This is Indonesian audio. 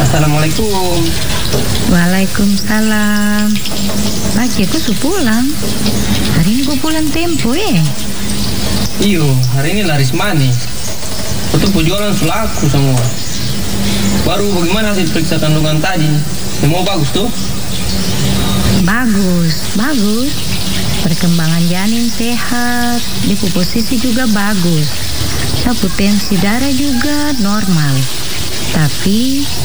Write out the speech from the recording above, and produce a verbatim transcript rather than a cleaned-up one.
Assalamualaikum. Waalaikumsalam. Pagi aku su pulang. Hari ini gue pulang tempo eh. Iyo, hari ini laris manis. Untuk penjualan sulaku semua. Baru bagaimana hasil periksa kandungan tadi? Semua bagus tuh? Bagus, bagus. Perkembangan janin sehat. Di posisi juga bagus. Potensi darah juga normal. Tapi